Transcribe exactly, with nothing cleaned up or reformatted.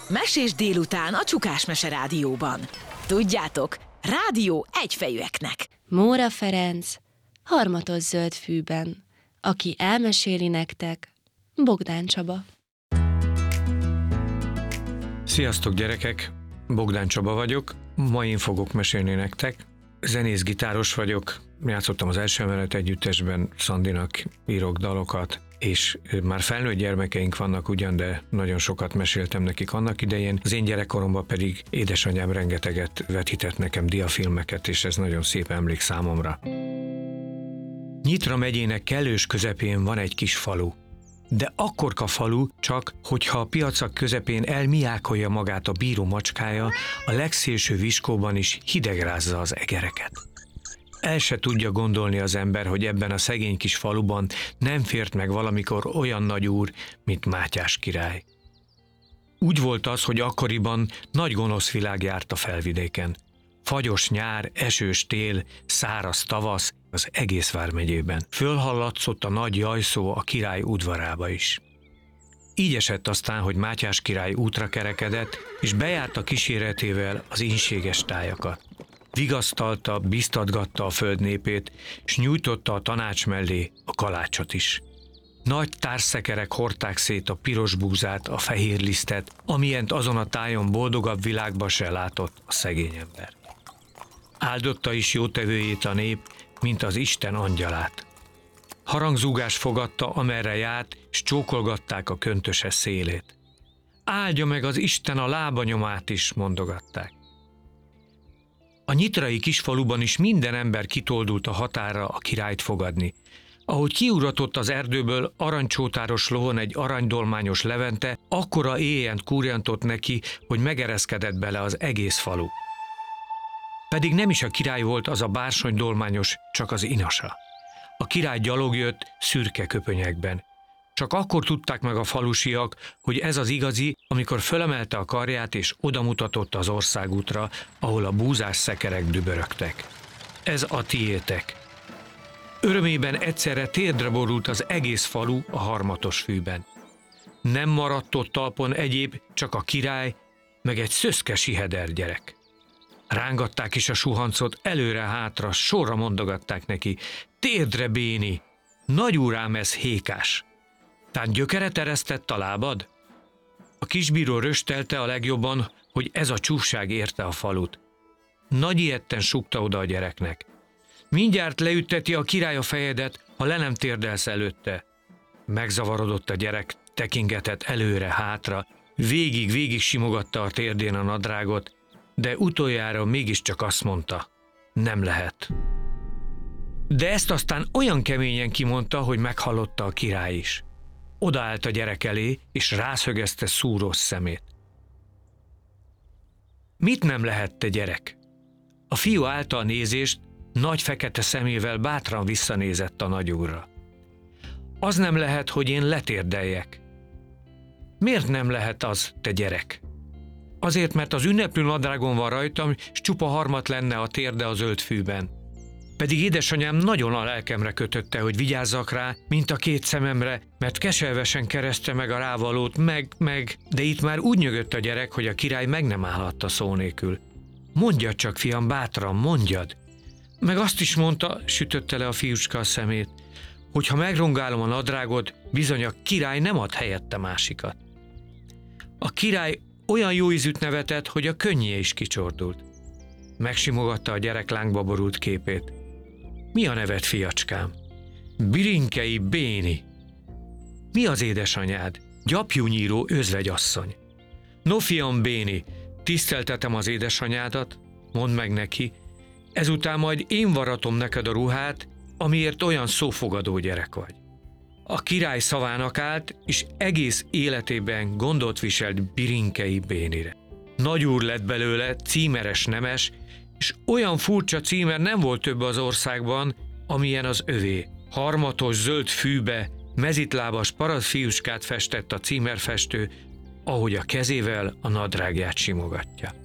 Mesés délután a Csukás Mese Rádióban. Tudjátok, rádió egyfejűeknek. Móra Ferenc, Harmatos zöld fűben. Aki elmeséli nektek, Bogdán Csaba. Sziasztok gyerekek, Bogdán Csaba vagyok, ma én fogok mesélni nektek. Zenész-gitáros vagyok, játszottam az Első Emelet Együttesben, Szandinak írok dalokat, és már felnőtt gyermekeink vannak ugyan, de nagyon sokat meséltem nekik annak idején. Az én gyerekkoromban pedig édesanyám rengeteget vetített nekem diafilmeket, és ez nagyon szép emlék számomra. Nyitra megyének kellős közepén van egy kis falu. De akkorka falu, csak hogyha a piacak közepén elmiákolja magát a bíró macskája, a legszélső viskóban is hidegrázza az egereket. El se tudja gondolni az ember, hogy ebben a szegény kis faluban nem fért meg valamikor olyan nagy úr, mint Mátyás király. Úgy volt az, hogy akkoriban nagy gonosz világ járt a felvidéken. Fagyos nyár, esős tél, száraz tavasz az egész vármegyében. Fölhallatszott a nagy jajszó a király udvarába is. Így esett aztán, hogy Mátyás király útra kerekedett, és bejárta kíséretével az ínséges tájakat. Vigasztalta, biztatgatta a föld népét, és nyújtotta a tanács mellé a kalácsot is. Nagy társzekerek hordták szét a piros búzát, a fehér lisztet, amilyent azon a tájon boldogabb világba se látott a szegény ember. Áldotta is jótevőjét a nép, mint az Isten angyalát. Harangzúgás fogadta, amerre járt, s csókolgatták a köntöse szélét. Áldja meg az Isten a lábanyomát is, mondogatták. A nyitrai kisfaluban is minden ember kitoldult a határra a királyt fogadni. Ahogy kiuratott az erdőből aranycsótáros lovon egy aranydolmányos Levente, akkora éjjent kúrjantott neki, hogy megereszkedett bele az egész falu. Pedig nem is a király volt az a bársonydolmányos, csak az inasa. A király gyalog jött szürke köpönyekben. Csak akkor tudták meg a falusiak, hogy ez az igazi, amikor fölemelte a karját és odamutatott az országútra, ahol a búzás szekerek dübörögtek. Ez a tiétek. Örömében egyszerre térdre borult az egész falu a Harmatos fűben. Nem maradt ott talpon egyéb, csak a király, meg egy szöszke siheder gyerek. Rángatták is a suhancot, előre-hátra, sorra mondogatták neki: térdre, béni! Nagyúrám, ez hékás! Tán gyökeret eresztett a lábad? A kisbíró röstelte a legjobban, hogy ez a csúfság érte a falut. Nagy ijedten súgta oda a gyereknek: mindjárt leütteti a király a fejedet, ha le nem térdelsz előtte. Megzavarodott a gyerek, tekingetett előre-hátra, végig-végig simogatta a térdén a nadrágot, de utoljára mégiscsak azt mondta: nem lehet. De ezt aztán olyan keményen kimondta, hogy meghallotta a király is. Odaállt a gyerek elé, és rászögezte szúrós szemét. Mit nem lehet, te gyerek? A fiú állta a nézést, nagy fekete szemével bátran visszanézett a nagyúrra. Az nem lehet, hogy én letérdeljek. Miért nem lehet az, te gyerek? Azért, mert az ünneplő nadrágon van rajtam, s csupa harmat lenne a térde a zöld fűben. Pedig édesanyám nagyon a lelkemre kötötte, hogy vigyázzak rá, mint a két szememre, mert keservesen kereszte meg a rávalót, meg, meg, de itt már úgy nyögött a gyerek, hogy a király meg nem állhatta szó nélkül. Mondjad csak, fiam, bátran, mondjad! Meg azt is mondta, sütötte le a fiúcska a szemét, hogy ha megrongálom a nadrágot, bizony a király nem ad helyette másikat. A király olyan jó ízűt nevetett, hogy a könnyé is kicsordult. Megsimogatta a gyerek lángba borult képét. Mi a neved, fiacskám? Birinkei Béni. Mi az édesanyád? Gyapjúnyíró özvegyasszony. No, fiam Béni, tiszteltetem az édesanyádat, mondd meg neki, ezután majd én varatom neked a ruhát, amiért olyan szófogadó gyerek vagy. A király szavának állt, és egész életében gondot viselt Birinkei Bénire. Nagyúr lett belőle, címeres nemes, és olyan furcsa címer nem volt több az országban, amilyen az övé. Harmatos zöld fűbe, mezitlábas parasztfiúskát festett a címerfestő, ahogy a kezével a nadrágját simogatja.